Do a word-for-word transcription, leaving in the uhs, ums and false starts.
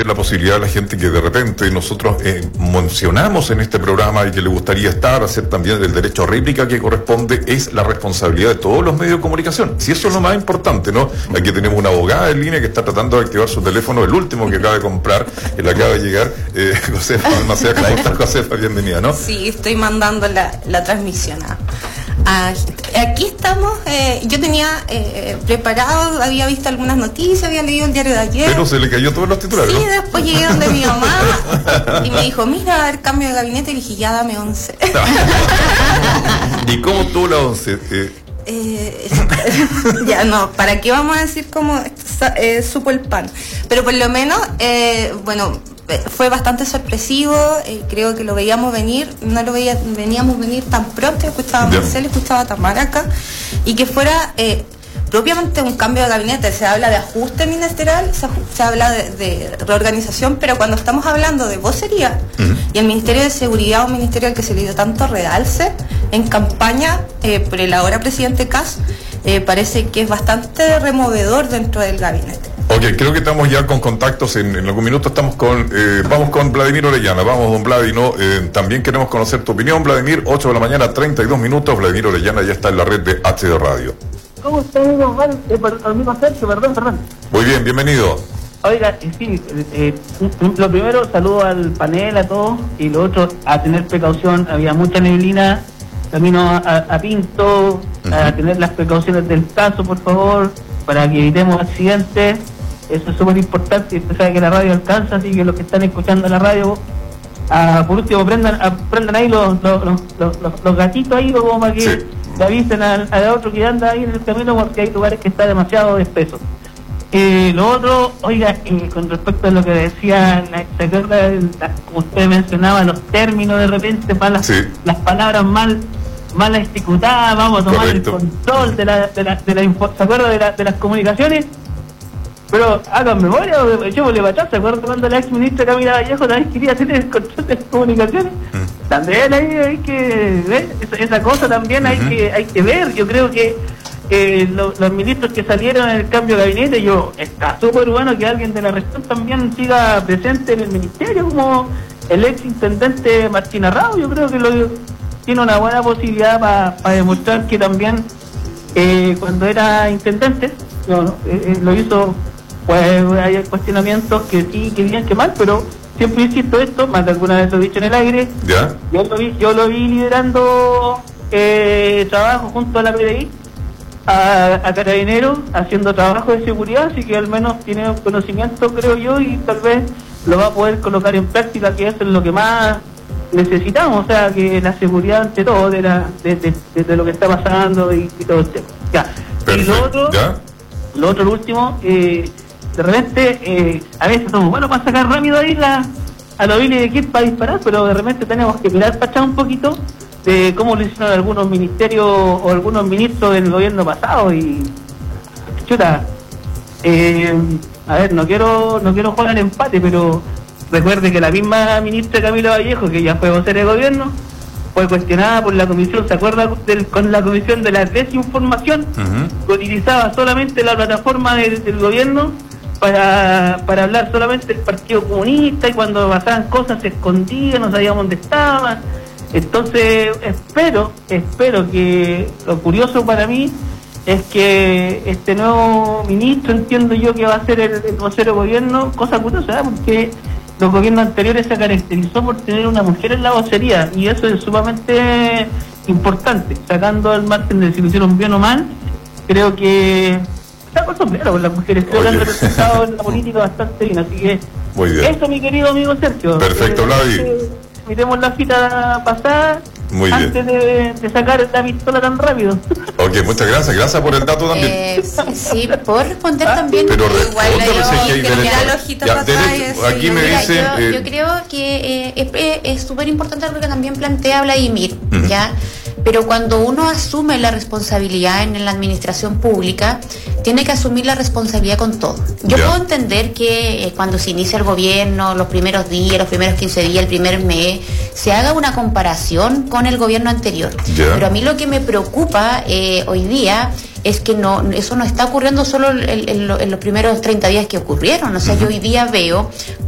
la posibilidad a la gente que de repente nosotros eh, mencionamos en este programa y que le gustaría estar, hacer también el derecho a réplica que corresponde, es la responsabilidad de todos los medios de comunicación. Si eso es lo más importante, ¿no? Aquí tenemos una abogada en línea que está tratando de activar su teléfono, el último que acaba de comprar, que le acaba de llegar, eh, Josefa, no sé cómo está Josefa, bienvenida, ¿no? Sí, estoy mandando la, la transmisión a... Ah, aquí estamos, eh, yo tenía eh, preparado, había visto algunas noticias, había leído el diario de ayer. Pero se le cayó todos los titulares, Sí, ¿no? después llegué donde mi mamá y me dijo, mira, el cambio de gabinete, y le dije, ya dame once. ¿Y cómo tú la once? Eh, Eh, ya no, ¿para qué vamos a decir cómo eh, supo el pan? Pero por lo menos, eh, bueno, fue bastante sorpresivo, eh, creo que lo veíamos venir, no lo veía, veníamos venir tan pronto, escuchaba a Marcelo, escuchaba a Tamara acá, y que fuera eh, propiamente un cambio de gabinete. Se habla de ajuste ministerial, se, se habla de, de reorganización, pero cuando estamos hablando de vocería, uh-huh. y el Ministerio de Seguridad, un ministerio al que se le dio tanto realce en campaña eh, por el ahora presidente Kast, eh, parece que es bastante removedor dentro del gabinete. Ok, creo que estamos ya con contactos, en, en algún minuto estamos con, eh, vamos con Vladimir Orellana, vamos don Vladimir, eh, también queremos conocer tu opinión, Vladimir, ocho de la mañana, treinta y dos minutos, Vladimir Orellana ya está en la red de H D Radio. ¿Cómo está, amigo? Bueno, eh, por, amigo Sergio, perdón, perdón. Muy bien, bienvenido. Oiga, eh, sí, eh, eh, lo primero, saludo al panel, a todos, y lo otro, a tener precaución, había mucha neblina, camino a, a Pinto, uh-huh. a tener las precauciones del caso, por favor, para que evitemos accidentes. Eso es súper importante. Usted sabe que la radio alcanza, así que los que están escuchando la radio, ah, por último, prendan, ah, prendan ahí los, los, los, los, los gatitos ahí, como para que sí. le avisen al, al otro que anda ahí en el camino, porque hay lugares que está demasiado espeso. Eh, lo otro, oiga, eh, con respecto a lo que decía, ¿se acuerda? Como usted mencionaba, los términos de repente, malas, sí. las palabras mal mal ejecutadas, vamos a tomar Correcto. el control de la, de la, de la, ¿se acuerda de, la, de las comunicaciones? Pero hagan memoria, echémosle para atrás. ¿Se acuerdan cuando la ex ministra Camila Vallejo también quería tener el control de las comunicaciones? Mm. También ahí hay que ver, esa, esa cosa también uh-huh. hay que hay que ver. Yo creo que eh, lo, los ministros que salieron en el cambio de gabinete, yo está súper bueno que alguien de la región también siga presente en el ministerio, como el ex intendente Martín Arrao. Yo creo que lo, tiene una buena posibilidad para pa demostrar que también eh, cuando era intendente no, eh, lo hizo. Pues hay cuestionamientos que sí, que bien, que mal, pero siempre insisto esto, más de alguna vez lo he dicho en el aire. ¿Ya? Yo lo vi, yo lo vi liderando eh, trabajo junto a la P D I, a, a Carabineros, haciendo trabajo de seguridad, así que al menos tiene un conocimiento, creo yo, y tal vez lo va a poder colocar en práctica, que eso es lo que más necesitamos, o sea, que la seguridad ante todo de, la, de, de, de, de lo que está pasando y, y todo el tema. Ya. Perfecto. Y lo otro, ¿Ya? Lo otro, lo último, eh, de repente, eh, a veces somos buenos para sacar rápido ahí la, a los Billy de Kid para disparar, pero de repente tenemos que mirar para atrás un poquito de cómo lo hicieron algunos ministerios o algunos ministros del gobierno pasado. Y chuta, eh, a ver, no quiero no quiero jugar al empate, pero recuerde que la misma ministra Camila Vallejo, que ya fue vocera de gobierno, fue cuestionada por la comisión, ¿se acuerda? Del, con la comisión de la desinformación, uh-huh. que utilizaba solamente la plataforma de, del gobierno para, para hablar solamente del Partido Comunista, y cuando pasaban cosas se escondían, no sabíamos dónde estaban. Entonces espero, espero que, lo curioso para mí es que este nuevo ministro, entiendo yo que va a ser el, el vocero de gobierno, cosa curiosa, ¿eh? Porque los gobiernos anteriores se caracterizó por tener una mujer en la vocería, y eso es sumamente importante, sacando al margen de si lo hicieron bien o mal. Creo que está con sombrero con las mujeres, creo que han representado en la política bastante bien, así que muy bien. Eso, mi querido amigo Sergio. Perfecto, Vladi. Eh, miremos la cita pasada. Muy antes de, de sacar la pistola tan rápido. Ok, muchas gracias, gracias por el dato también. Eh, sí, puedo responder también. Pero igual yo, que mirar la hojita para atrás. Aquí me dicen. Yo, eh, yo creo que eh, es súper importante algo que también plantea Vladimir, uh-huh. ¿ya? Pero cuando uno asume la responsabilidad en la administración pública, tiene que asumir la responsabilidad con todo. Yo yeah. puedo entender que eh, cuando se inicia el gobierno, los primeros días, los primeros quince días, el primer mes, se haga una comparación con el gobierno anterior. Yeah. Pero a mí lo que me preocupa eh, hoy día es que no eso no está ocurriendo solo en, en, en los primeros treinta días que ocurrieron. O sea, uh-huh. yo hoy día veo